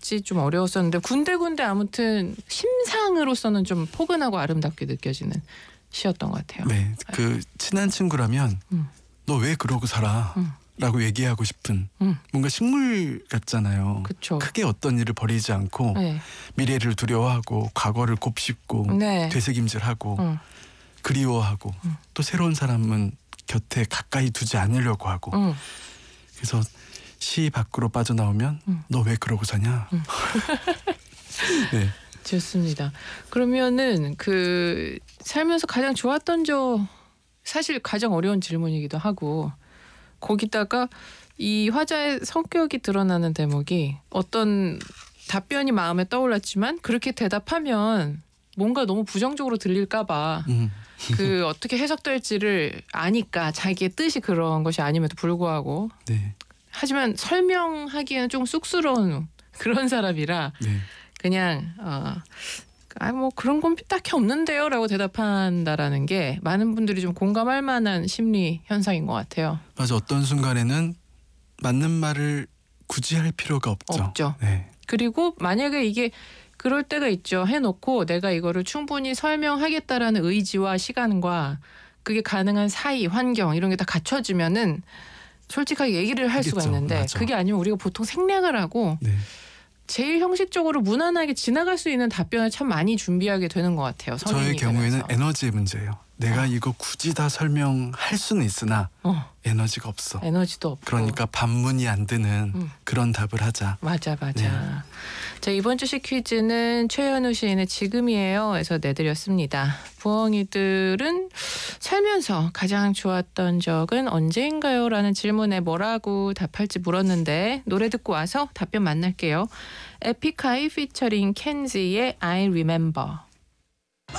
할지 좀 어려웠었는데 군데군데 아무튼 심상으로서는 좀 포근하고 아름답게 느껴지는 시였던 것 같아요. 네, 그 친한 친구라면 너 왜 그러고 살아? 라고 얘기하고 싶은 뭔가 식물 같잖아요. 그쵸. 크게 어떤 일을 벌이지 않고 네. 미래를 두려워하고 과거를 곱씹고 네. 되새김질하고 그리워하고 또 새로운 사람은 곁에 가까이 두지 않으려고 하고 그래서 시 밖으로 빠져나오면 너 왜 그러고 사냐? 네. 좋습니다. 그러면은 그 살면서 가장 좋았던 점 사실 가장 어려운 질문이기도 하고 거기다가 이 화자의 성격이 드러나는 대목이 어떤 답변이 마음에 떠올랐지만 그렇게 대답하면 뭔가 너무 부정적으로 들릴까 봐 그 어떻게 해석될지를 아니까 자기의 뜻이 그런 것이 아님에도 불구하고 네. 하지만 설명하기에는 좀 쑥스러운 그런 사람이라 네. 그냥 뭐 그런 건 딱히 없는데요라고 대답한다라는 게 많은 분들이 좀 공감할 만한 심리 현상인 것 같아요. 맞아. 어떤 순간에는 맞는 말을 굳이 할 필요가 없죠. 없죠. 네. 그리고 만약에 이게 그럴 때가 있죠. 해놓고 내가 이거를 충분히 설명하겠다라는 의지와 시간과 그게 가능한 사이, 환경 이런 게 다 갖춰지면은 솔직하게 얘기를 할 수가 하겠죠. 있는데 맞아. 그게 아니면 우리가 보통 생략을 하고 네. 제일 형식적으로 무난하게 지나갈 수 있는 답변을 참 많이 준비하게 되는 것 같아요. 저의 성인이 경우에는 되면서. 에너지의 문제예요. 내가 이거 굳이 다 설명할 수는 있으나 에너지가 없어. 에너지도 없고. 그러니까 반문이 안 드는 그런 답을 하자. 맞아. 네. 자, 이번 주식 퀴즈는 최현우 시인의 지금이에요.에서 내드렸습니다. 부엉이들은 살면서 가장 좋았던 적은 언제인가요? 라는 질문에 뭐라고 답할지 물었는데 노래 듣고 와서 답변 만날게요. 에픽하이 피처링 켄지의 I Remember.